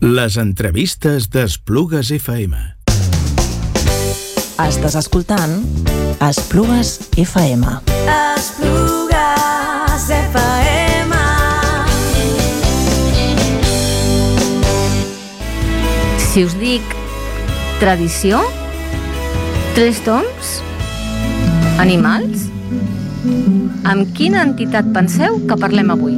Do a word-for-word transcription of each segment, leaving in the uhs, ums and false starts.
Les entrevistes d'Esplugues F M. Estàs escoltant Esplugues F M. Esplugues F M. Si us dic tradició, tres toms, animals, amb quina entitat penseu que parlem avui?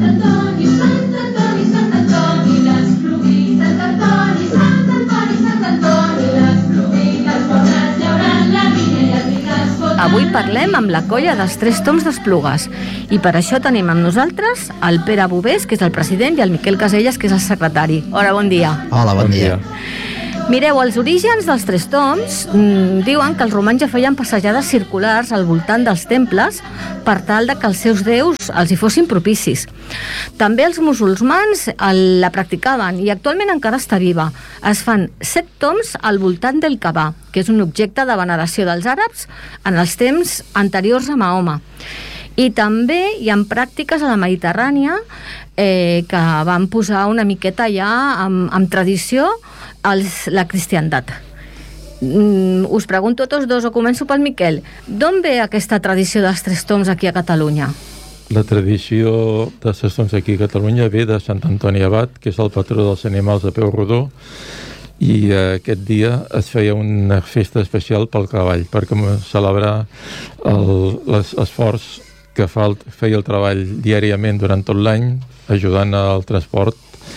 Avui parlem amb la colla dels Tres Toms d'Esplugues i per això tenim amb nosaltres el Pere Bovés, que és el president, i el Miquel Caselles, que és el secretari. Hola, bon dia. Hola, bon dia. Mireu, els orígens dels Tres Toms mmm, diuen que els romans ja feien passejades circulars al voltant dels temples per tal de que els seus déus els hi fossin propicis. També els musulmans el, la practicaven i actualment encara està viva. Es fan set toms al voltant del Kaaba, que és un objecte de veneració dels àrabs en els temps anteriors a Mahoma. I també hi ha pràctiques a la Mediterrània eh, que van posar una miqueta ja amb, amb tradició els, la cristiandat. Mm, us pregunto a tots dos, o començo pel Miquel. D'on ve aquesta tradició dels Tres Toms aquí a Catalunya? La tradició dels Tres Toms aquí a Catalunya ve de Sant Antoni Abat, que és el patró dels animals de peu rodó, i eh, aquest dia es feia una festa especial pel cavall, perquè celebrar l'esforç que fa el, feia el treball diàriament durant tot l'any, ajudant al transport,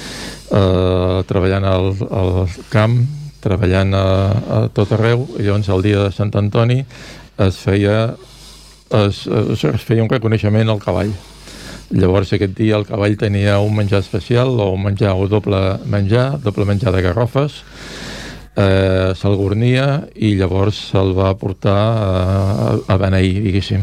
eh, treballant al, al camp, treballant a, a tot arreu. I llavors el dia de Sant Antoni es feia, es, es, es feia un reconeixement al cavall. Llavors aquest dia el cavall tenia un menjar especial, o un menjar o doble menjar, doble menjar de garrofes, eh, se'l gornia i llavors se'l va portar a, a beneir, diguéssim.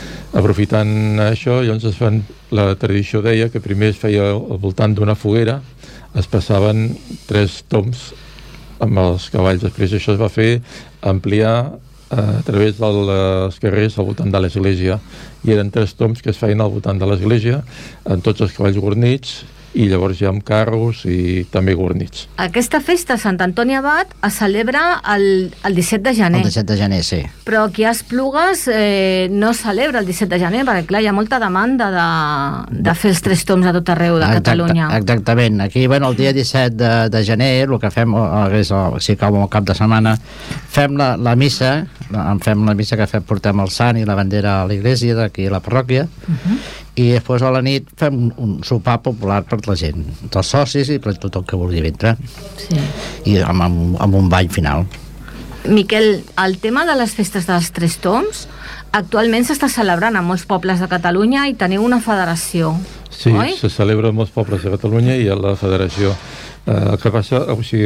Aprofitant això, llavors es fan, la tradició deia que primer es feia al voltant d'una foguera, es passaven tres toms amb els cavalls. Després això es va fer ampliar eh, a través dels carrers al voltant de l'església, i eren tres toms que es feien al voltant de l'església amb tots els cavalls gornits, i llavors ja amb carros i també gornits. Aquesta festa Sant Antoni Abat es celebra el, el disset de gener. El disset de gener, sí. Però aquí a Esplugues eh, no celebra el disset de gener, perquè clar, hi ha molta demanda de, de fer els tres toms a tot arreu de Exacte, Catalunya. Exactament. Aquí, bueno, el dia disset de, de gener, el que fem, és el, si cau el cap de setmana, fem la, la missa, en fem la missa que fem, portem el sant i la bandera a l'església d'aquí a la parròquia, uh-huh. I després a la nit fem un, un sopar popular per la gent, dels socis i per tothom que vulgui vindre. Sí. I amb, amb, amb un ball final. Miquel, el tema de les festes dels Tres Toms actualment s'està celebrant a molts pobles de Catalunya i teniu una federació, sí, oi? Se celebra a molts pobles de Catalunya i a la federació. Eh, el que passa, o sigui,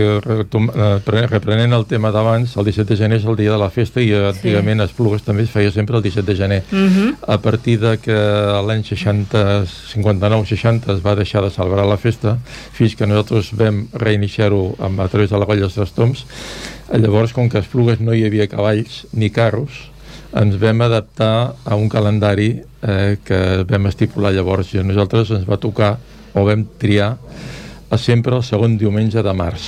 reprenent el tema d'abans, el disset de gener és el dia de la festa i antigament a Esplugues també es feia sempre el disset de gener. Uh-huh. A partir de que l'any seixanta, cinquanta-nou seixanta es va deixar de celebrar la festa, fins que nosaltres vam reiniciar-ho a través de la colla dels Tres Toms, llavors, com que a Esplugues no hi havia cavalls ni carros, ens vam adaptar a un calendari eh, que vam estipular llavors, i a nosaltres ens va tocar, o vam triar, sempre el segon diumenge de març,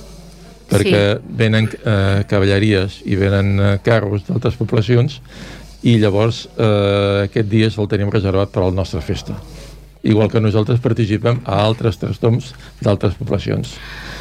perquè sí. Venen eh, cavalleries i venen eh, carros d'altres poblacions, i llavors eh, aquest dia el tenim reservat per a la nostra festa, igual que nosaltres participem a altres Tres Toms d'altres poblacions.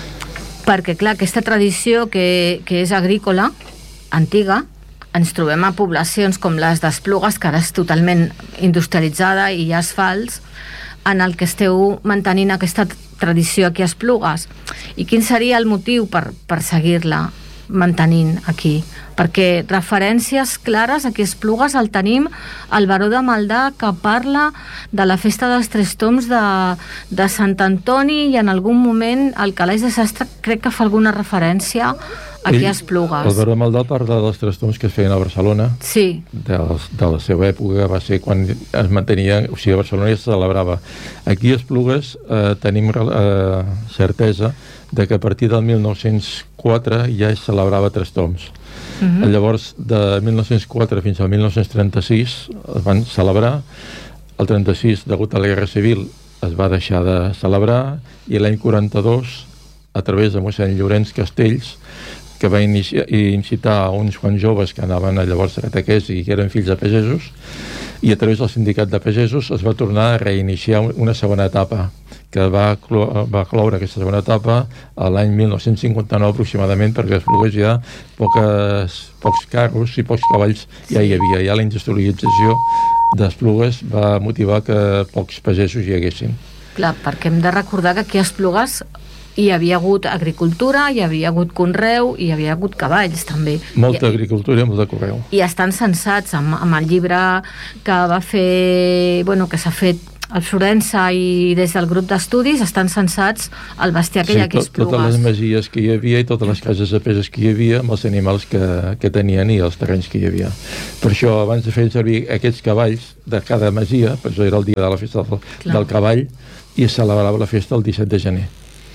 Perquè clar, aquesta tradició que, que és agrícola, antiga, ens trobem a poblacions com les d'Esplugues, que ara és totalment industrialitzada i hi ha asfalts, en el que esteu mantenint aquesta tradició aquí a Esplugues. I quin seria el motiu per, per seguir-la mantenint aquí? Perquè referències clares aquí a Esplugues el tenim al Baró de Maldà, que parla de la festa dels Tres Toms de, de Sant Antoni, i en algun moment el Calaix de Sastre crec que fa alguna referència aquí a Esplugues. El Baró de Maldà parla dels Tres Toms que es feien a Barcelona. Sí. De, de la seva època va ser quan es mantenia, o sigui, a Barcelona ja se celebrava. Aquí a Esplugues eh, tenim eh, certesa de que a partir del mil nou-cents quatre ja es celebrava Tres Toms. Uh-huh. Llavors, de mil nou-cents quatre fins al mil nou-cents trenta-sis es van celebrar. El trenta-sis, degut a la Guerra Civil, es va deixar de celebrar, i l'any quaranta-dos a través de mossèn Llorenç Castells, que va iniciar, incitar uns quants joves que anaven llavors a catequesi i que eren fills de pagesos, i a través del sindicat de pagesos es va tornar a reiniciar una segona etapa, que va, clo va cloure aquesta segona etapa a l'any mil nou-cents cinquanta-nou aproximadament, perquè a Esplugues ja poques, pocs carros i pocs cavalls ja hi havia. Ja la industrialització d'Esplugues va motivar que pocs pagesos hi haguessin. Clar, perquè hem de recordar que aquí a Esplugues hi havia hagut agricultura, hi havia hagut conreu i hi havia hagut cavalls també. Molta I, agricultura i molta conreu. I estan censats amb, amb el llibre que va fer, bueno, que s'ha fet el Florença i des del grup d'estudis estan censats el bestiar que sí, hi ha aquí a Esplugues. Totes les masies que hi havia i totes les cases de peses que hi havia amb els animals que, que tenien i els terrenys que hi havia. Per això, abans de fer servir aquests cavalls de cada masia, per això era el dia de la festa del, del cavall, i es celebrava la festa el disset de gener.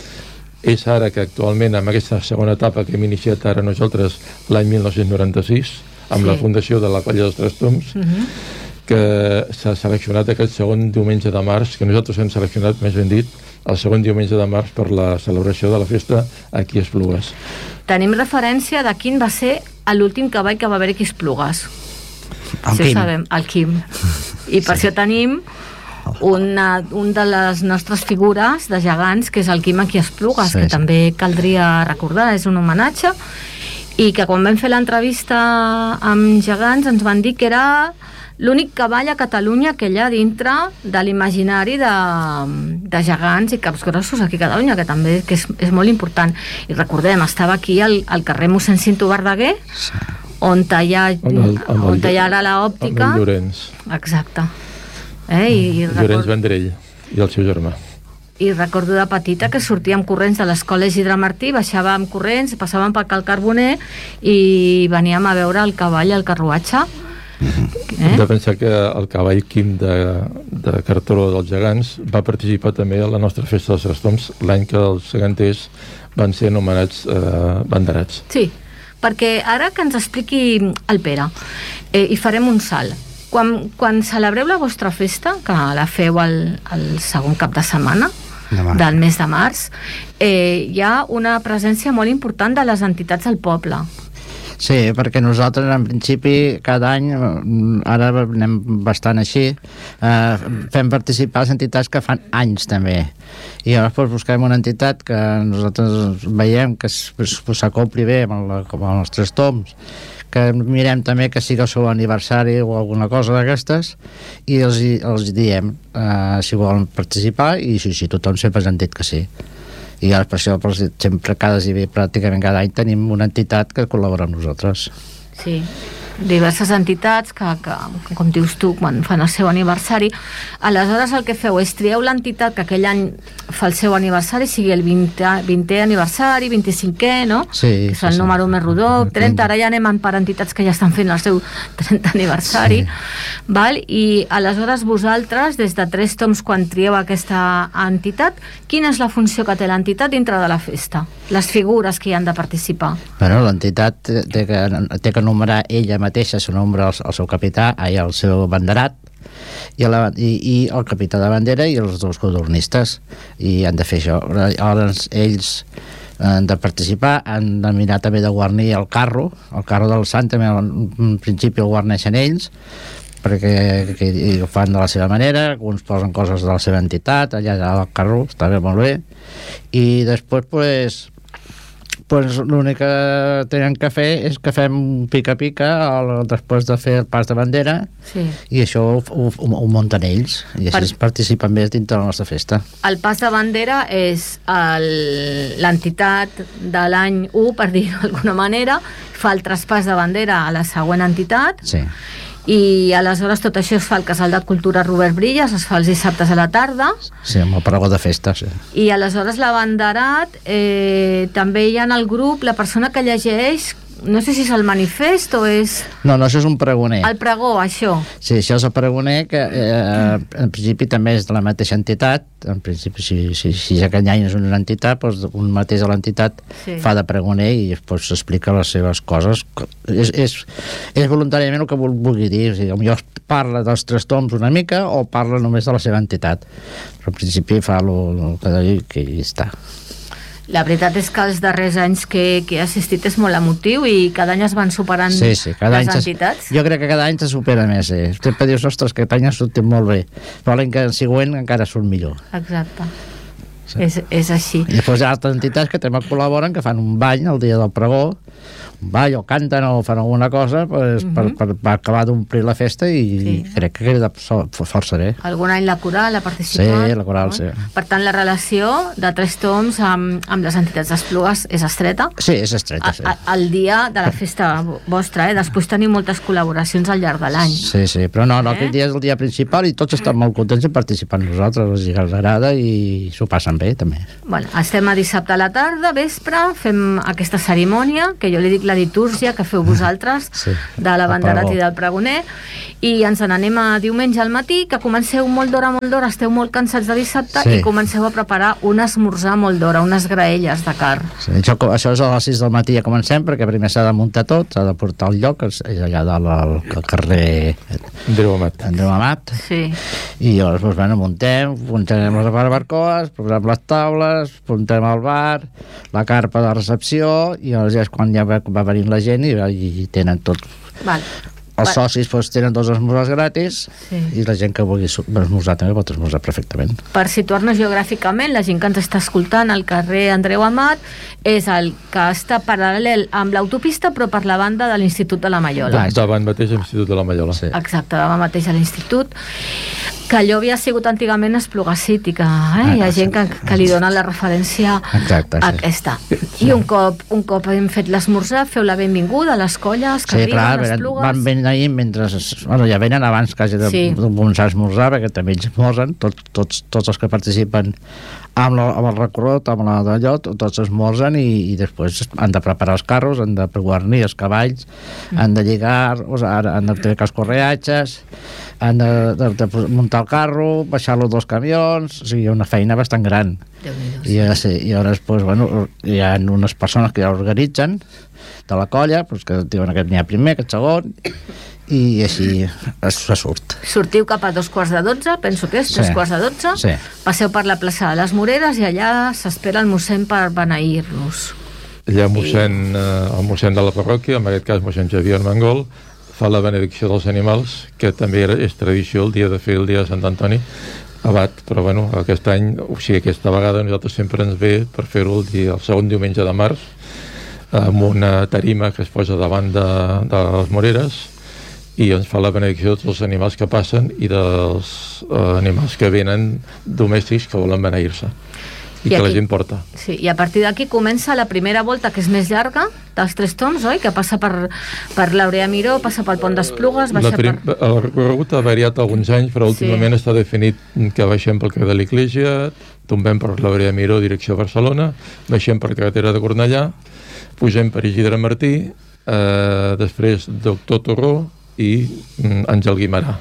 És ara que actualment, amb aquesta segona etapa que hem iniciat ara nosaltres l'any mil nou-cents noranta-sis, amb sí. la fundació de la Colla dels Tres Tombs, uh -huh. que s'ha seleccionat aquest segon diumenge de març, que nosaltres hem seleccionat, més ben dit, el segon diumenge de març per la celebració de la festa aquí a Esplugues. Tenim referència de quin va ser l'últim cavall que va haver aquí a Esplugues. El sí, Quim. Sabem, el Quim. I per sí. això tenim una, un de les nostres figures de gegants, que és el Quim aquí a Esplugues, sí, que sí. també caldria recordar, és un homenatge, i que quan vam fer l'entrevista amb gegants ens van dir que era l'únic cavall a Catalunya que hi ha dintre de l'imaginari de, de gegants i caps grossos aquí a Catalunya, que també que és, és molt important. I recordem, estava aquí al, al carrer mossèn Cinto Verdaguer, sí. on hi ha, amb el, amb on el, hi ha ara l'òptica. Amb el Llorenç. Exacte. Eh, i, i Llorenç record... Vendrell i el seu germà. I recordo de petita que sortíem corrents de l'escola Isidre Martí, baixàvem corrents, passàvem pel Cal Carboner i veníem a veure el cavall al carruatge. Eh? Hem de pensar que el cavall Quim de, de Carteró dels Gegants va participar també a la nostra festa dels Tres Tombs l'any que els geganters van ser anomenats eh, banderats. Sí, perquè ara que ens expliqui el Pere, eh, i farem un salt. Quan, quan celebreu la vostra festa, que la feu el, el segon cap de setmana de del mes de març, eh, hi ha una presència molt important de les entitats del poble. Sí, perquè nosaltres en principi cada any, ara anem bastant així, eh, fem participar les entitats que fan anys també, i llavors pues, busquem una entitat que nosaltres veiem que s'acopli bé amb, el, amb els Tres Tombs, que mirem també que sigui el seu aniversari o alguna cosa d'aquestes, i els, els diem eh, si volen participar, i si, si tothom sempre ens han dit que sí. I per això sempre cada, pràcticament cada any tenim una entitat que col·labora amb nosaltres. Sí, diverses entitats que, que, com dius tu, quan fan el seu aniversari, aleshores el que feu és trieu l'entitat que aquell any fa el seu aniversari, sigui el vintè aniversari, vint-i-cinquè, no? Sí, que és sí, el sí. número més rodó, trenta, ara ja anem per entitats que ja estan fent el seu trentè aniversari, sí. Val? I aleshores vosaltres, des de Tres Tombs, quan trieu aquesta entitat, quina és la funció que té l'entitat dintre de la festa? Les figures que hi han de participar? Bueno, l'entitat té que, té que numerar ella mateixa, se nombra el, el seu capità, ai, el seu banderat, i, la, i, i el capità de bandera i els dos codornistes, i han de fer això. Llavors ells han de participar, han de mirar també de guarnir el carro, el carro del sant també en principi el guarneixen ells, perquè que, ho fan de la seva manera, alguns posen coses de la seva entitat allà al carro, està bé, molt bé, i després pues, pues, l'únic que tenen que fer és que fem pica-pica el, després de fer el pas de bandera, sí. I això ho, ho, ho munten ells i així per... participen més dintre de la nostra festa. El pas de bandera és l'entitat de l'any u, per dir-ho d'alguna manera, fa el traspàs de bandera a la següent entitat, sí. I aleshores tot això es fa al Casal de Cultura Robert Brillas, es fa els dissabtes a la tarda. Sí, amb el pregó de festa, sí. I aleshores l'abanderat, eh, també hi ha en el grup la persona que llegeix, no sé si és el manifest o és... No, no, això és un pregoner. El pregó, això. Sí, això és el pregoner, que eh, en principi també és de la mateixa entitat. En principi, si, si, si ja aquell any és una entitat, doncs un mateix de l'entitat sí. Fa de pregoner i després s'explica les seves coses. És, és, és voluntàriament el que vulgui dir. O sigui, potser parla dels Tres Tombs una mica o parla només de la seva entitat. Però en principi fa el que diu que hi està. La veritat és que els darrers anys que, que he assistit és molt emotiu i cada any es van superant sí, sí, cada les any entitats. Se, jo crec que cada any se supera més. Eh? Sempre dius, ostres, que aquest any ha sortit molt bé. Però l'any que següent encara surt millor. Exacte. Sí. És, és així. I després hi ha altres entitats que també col·laboren, que fan un ball el dia del pregó, un ball o canten o fan alguna cosa pues, uh-huh. per, per, per acabar d'omplir la festa i sí. crec que queda força bé. Algun any la coral ha participat. Sí, la coral, no? Sí. Per tant, la relació de Tres Tombs amb, amb les entitats d'Esplugues és estreta? Sí, és estreta, sí. A, a, el dia de la festa vostra, eh? Després tenim moltes col·laboracions al llarg de l'any. Sí, sí, però no, no, eh? aquell dia és el dia principal i tots estan molt contents de participar amb nosaltres, els agrada i s'ho passen bé, també. Bueno, estem a dissabte a la tarda, vespre, fem aquesta cerimònia, que jo li dic la litúrgia que feu vosaltres, sí, de la banderat i del pregoner, i ens n'anem a diumenge al matí, que comenceu molt d'hora, molt d'hora, esteu molt cansats de dissabte, sí. i comenceu a preparar un esmorzar molt d'hora, unes graelles de carn. Sí, això, això és a les sis del matí ja comencem, perquè primer s'ha de muntar tot, s'ha de portar al lloc, és allà dalt al, al carrer Andreu Amat. Andreu Amat. Sí. I llavors, doncs, bueno, muntem, muntem les barbacoes, posem les taules, muntem el bar, la carpa de recepció, i llavors ja és quan ja va, va venint la gent i, i tenen tot. Val. Els socis doncs, tenen dos esmorzars gratis, sí. i la gent que vulgui esmorzar també pot esmorzar perfectament. Per situar-nos geogràficament, la gent que ens està escoltant al carrer Andreu Amat és el que està paral·lel amb l'autopista, però per la banda de l'Institut de la Mallola. Ah, davant mateix a l'Institut de la Mallola. Sí. Exacte, davant mateix a l'Institut, que allò havia sigut antigament Espluga City, que eh? hi ha gent que, que li dona la referència Exacte, a sí. aquesta. I un cop, un cop hem fet l'esmorzar, feu la benvinguda a les colles que sí, arriben, clar, les Esplugues. Van venint mentre... Bueno, ja venen abans quasi de, sí. de començar a esmorzar, perquè també ells esmorzen, tots, tots, tots els que participen amb, la, amb el recorregut, amb la d'allò, tots esmorzen i, i després han de preparar els carros, han de guarnir els cavalls, mm. han de lligar, o sigui, han de treure els correatges, han de, de, de muntar el carro, baixar-lo dels camions, o sigui, hi ha una feina bastant gran. I, sí, i llavors, pues, bueno, hi ha unes persones que ja organitzen de la colla, pues, que diuen aquest n'hi ha primer, aquest segon, i així se surt. Sortiu cap a dos quarts de dotze, penso que és, tres sí. quarts de dotze, sí. passeu per la plaça de les Moreres i allà s'espera el mossèn per beneir-los. Allà mossèn, I... el mossèn de la parròquia, en aquest cas mossèn Xavier Mangol, fa la benedicció dels animals, que també era, és tradició el dia de fer el dia de Sant Antoni, abat, però bueno, aquest any, o sigui, aquesta vegada nosaltres sempre ens ve per fer-ho el, dia, el segon diumenge de març, amb una tarima que es posa davant de, de les Moreres, i ens fa la benedicció de tots els animals que passen i dels uh, animals que venen domèstics que volen beneir-se i, I que aquí, la gent porta. Sí, i a partir d'aquí comença la primera volta, que és més llarga, dels Tres Tombs, oi? Que passa per, per l'Aurea Miró, passa pel Pont d'Esplugues, baixa prim, per... El recorregut ha variat alguns anys, però últimament sí. està definit que baixem pel carrer de l'Església, tombem per l'Aurea Miró, direcció a Barcelona, baixem per carretera de Cornellà, pugem per Isidre Martí, eh, després Doctor Torró, i mm, Àngel Guimerà.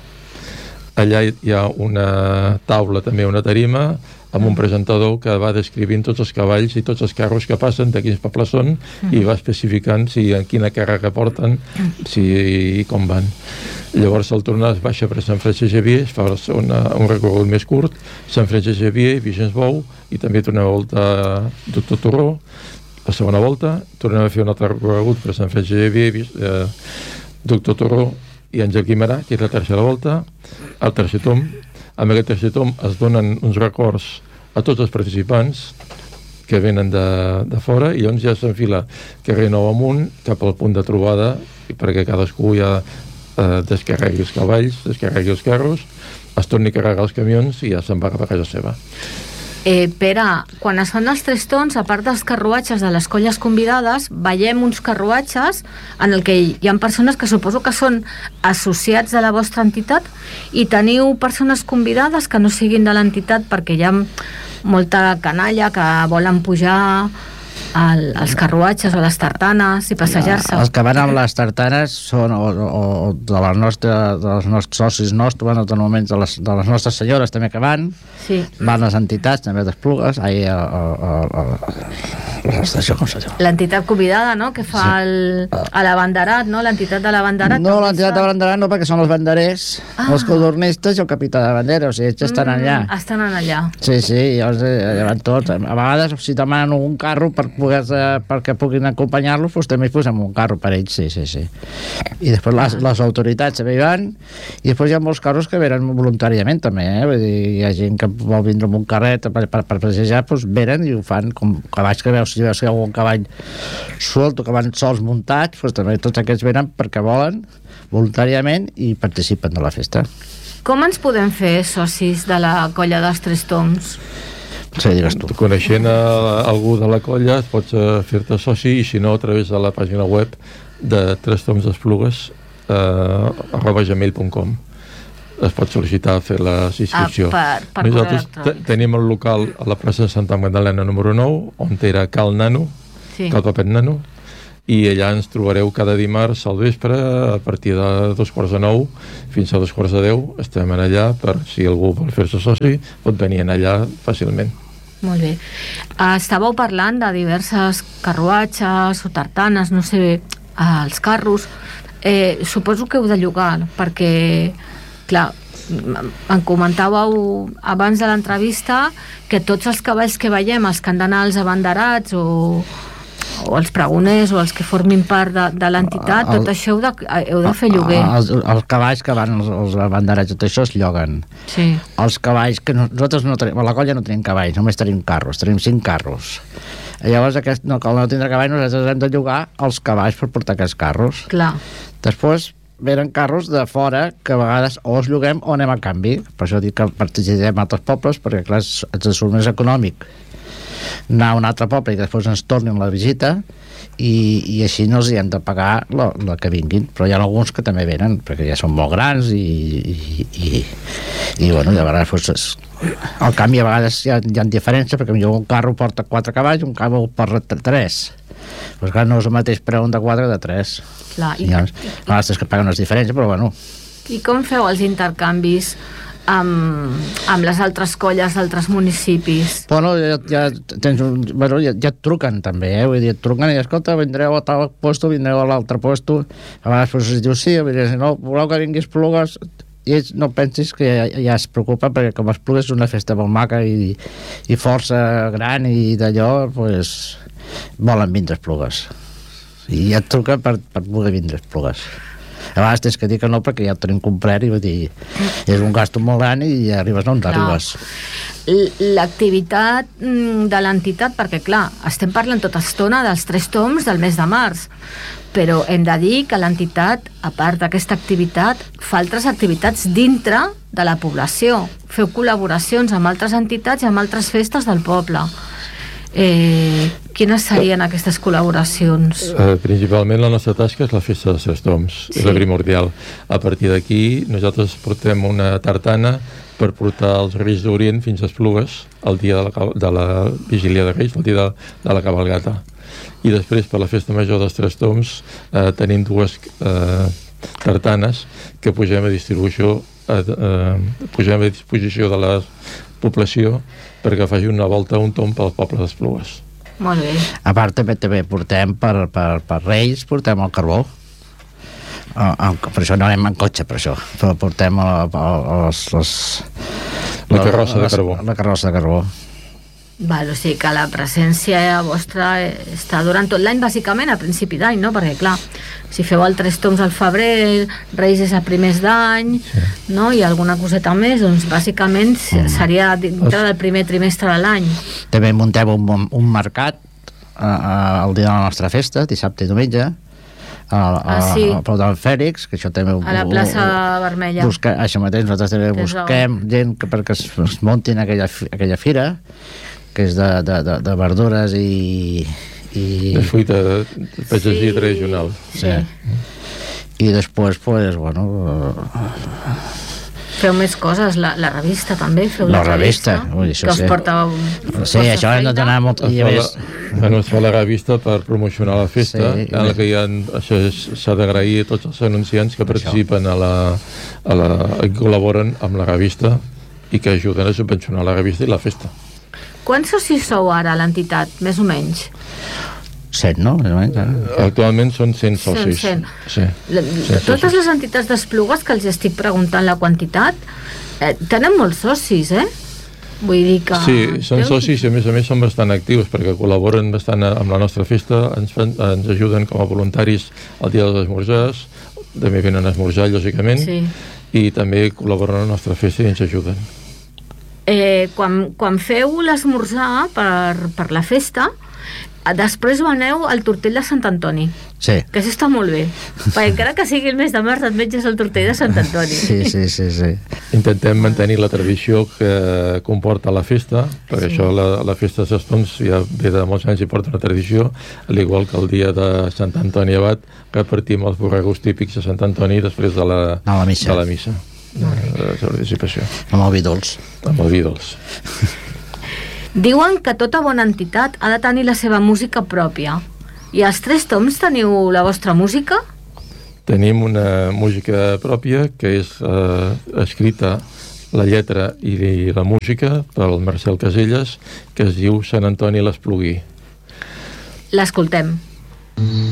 Allà hi ha una taula, també una tarima, amb un presentador que va descrivint tots els cavalls i tots els carros que passen, de quins pobles són, mm. i va especificant si en quina càrrega porten, si i com van. Llavors al tornar es baixa per Sant Francesc Xavier, es fa una, un recorregut més curt, Sant Francesc Xavier, Vicenç Bou, i també tornem a volta Doctor Torró, la segona volta, tornem a fer un altre recorregut per Sant Francesc Xavier, eh, Doctor Torró i Àngel Guimerà, que és la tercera volta, el tercer tom. Amb aquest tercer tom es donen uns records a tots els participants que venen de, de fora, i llavors ja s'enfila carrer Nou amunt cap al punt de trobada, perquè cadascú ja eh, descarregui els cavalls, descarregui els carros, es torni a carregar els camions i ja se'n va cap a casa seva. Eh, Pere, quan es fan els Tres Tombs, a part dels carruatges de les colles convidades, veiem uns carruatges en el que hi ha persones que suposo que són associats de la vostra entitat, i teniu persones convidades que no siguin de l'entitat, perquè hi ha molta canalla que volen pujar al, als carruatges o les tartanes i passejar-se. Els que van amb les tartanes són o, o, o de les nostres, dels nostres socis nostres, bueno, normalment de les, de les nostres senyores també que van, sí. van les entitats també d'Esplugues, ahir l'estació, com se diu? L'entitat convidada, no?, que fa Sí. el, a l'abanderat, no?, l'entitat de l'abanderat. No, l'entitat de l'abanderat no, perquè són els banderers, Ah. els codornistes i el capità de bandera, o sigui, ells estan allà. Mm, estan allà. Sí, sí, llavors eh, allà van tots. A vegades, si demanen un carro per poder, eh, perquè puguin acompanyar-los, doncs també hi posem un carro per ells, sí, sí, sí. I després les, les autoritats també hi van, i després hi ha molts carros que venen voluntàriament també, eh? Vull dir, hi ha gent que vol vindre amb un carret per, per, per passejar, doncs venen i ho fan, com cavalls que veus, si veus que hi ha algun cavall suelto, que van sols muntats, doncs també tots aquests venen perquè volen, voluntàriament, i participen de la festa. Com ens podem fer socis de la colla dels Tres Toms? Sí, digues tu. Coneixent a algú de la colla, pots eh, fer-te soci, i si no, a través de la pàgina web de Tres Toms d'Esplugues, eh, arroba gmail punt com. Es pot sol·licitar fer la inscripció. Ah, per, per Nosaltres correcte. te- tenim el local a la plaça de Santa Magdalena número nou, on era Cal Nano, Sí. Cal Papet Nano, i allà ens trobareu cada dimarts al vespre a partir de dos quarts de nou fins a dos quarts de deu. Estem allà per si algú vol fer-se soci, pot venir allà fàcilment. Molt bé. Uh, estàveu parlant de diverses carruatges o tartanes, no sé, uh, els carros. Eh, suposo que heu de llogar, perquè, clar, em comentàveu abans de l'entrevista que tots els cavalls que veiem, els que han d'anar als abanderats o, o els pregoners o els que formin part de, de l'entitat, El- tot això heu de, heu de fer lloguer. Els, els cavalls que van, els, els abanderats, tot això es lloguen. Sí. Els cavalls, que no, nosaltres no tenim, a la colla no tenim cavalls, només tenim carros, tenim cinc carros. Llavors, aquest, no, cal no tindre cavalls, nosaltres hem de llogar els cavalls per portar aquests carros. Clar. Després venen carros de fora que a vegades o els lloguem o anem a canvi. Per això dic que participem a altres pobles, perquè clar, és- ens surt més econòmic anar a un altre poble i després ens tornin la visita, i, i així no els hi hem de pagar la, la que vinguin, però hi ha alguns que també venen perquè ja són molt grans i, i, i, i bueno, de vegades doncs, es- al canvi a vegades hi ha, hi ha diferències, perquè millor un carro porta quatre cavalls, un carro porta tres, doncs clar, no és el mateix preu un de quatre que de tres. Clar. I, I llavors, a vegades és que paguen unes diferències, però bueno, I com feu els intercanvis amb, amb les altres colles d'altres municipis? Bueno, ja, ja tens un... Bueno, ja, ja et truquen també, eh? Vull dir, et truquen i escolta, vindreu a tal puesto, vindreu a l'altre puesto. A vegades pues, es diu sí, a vegades no, voleu que vinguis Esplugues, i ells no pensis que ja, ja es preocupa, perquè com Esplugues és una festa molt maca i, i força gran i d'allò, pues, volen vindre Esplugues. I ja et truca per, per poder vindre Esplugues. A vegades tens que dir que no perquè ja ho tenim complet i vull dir, és un gasto molt gran i arribes on Clar. arribes. L- L'activitat mm, de l'entitat, perquè clar, estem parlant tota estona dels Tres Toms del mes de març, però hem de dir que l'entitat, a part d'aquesta activitat, fa altres activitats dintre de la població. Feu col·laboracions amb altres entitats i amb altres festes del poble. Eh, quines serien aquestes col·laboracions? Eh, principalment la nostra tasca és la festa dels Tres Toms, Sí. és la primordial. A partir d'aquí nosaltres portem una tartana per portar els Reis d'Orient fins a Esplugues el dia de la, ca- de la vigília de Reis, el dia de, de la cabalgata. I després per la festa major dels Tres Toms eh, tenim dues eh, tartanes que posem a distribució eh, eh, posem a disposició de la població perquè faci una volta a un tomb pel poble d'Esplugues. Molt bé. A part també, també portem per, per, per Reis, portem el carbó. Uh, uh, per això no anem en cotxe, per això. Però portem el, el, els, les, La carrossa de les- carbó. La carrossa de carbó. Val, o sigui que la presència vostra està durant tot l'any, bàsicament a principi d'any, no? Perquè, clar, si feu el Tres Toms al febrer, Reis és a primers d'any, sí. no? I alguna coseta més, doncs bàsicament mm. seria dintre del primer trimestre de l'any. També muntem un, un mercat uh, uh, el dia de la nostra festa, dissabte i diumenge, a, a, Ah, sí. a Pau del Fèlix, que això també... A la plaça Vermella. Busca, això mateix, nosaltres també Tens busquem gent que, perquè es, es muntin aquella, fi- aquella fira, que és de, de, de, de verdures i... i De fruita de pagesia Sí. tradicional. sí. I després, pues, bueno... Feu més coses, la, la revista també, feu La la, revista, ui, això que us sí. porta... Sí, això hem de donar molt... Es I fa, a la, més, bueno, es fa la revista per promocionar la festa, Sí, en la que hi ha, això és- s'ha d'agrair a tots els anunciants que participen a la, a la, que col·laboren amb la revista i que ajuden a subvencionar la revista i la festa. quants socis sou ara a l'entitat, més o menys? cent, no? Actualment són cent socis. cent. Sí. La, cent totes socis. les entitats d'Esplugues que els estic preguntant la quantitat, eh, tenen molts socis, eh? Vull dir que... Sí, són socis i a més a més són bastant actius perquè col·laboren bastant amb la nostra festa, ens, fan, ens ajuden com a voluntaris al dia dels esmorzars, també venen a esmorzar, lògicament, Sí. i també col·laboren a la nostra festa i ens ajuden. Eh, quan, quan feu l'esmorzar per, per la festa, després veneu al tortell de Sant Antoni, Sí. que això està molt bé, perquè encara que sigui el mes de març et menges el tortell de Sant Antoni. Sí, sí, sí, sí. Intentem mantenir la tradició que comporta la festa, perquè Sí. això, la, la festa dels Stones ja ve de molts anys i porta una tradició, al igual que el dia de Sant Antoni Abat, repartim els borregos típics de Sant Antoni després de la, De la missa. de la missa, de, de la participació, Amb el vi dolç. amb el vi dolç. Diuen que tota bona entitat ha de tenir la seva música pròpia. I els Tres Toms teniu la vostra música? Tenim una música pròpia que és eh, escrita, la lletra i la música pel Marcel Caselles, que es diu Sant Antoni l'Espluguí. L'escoltem.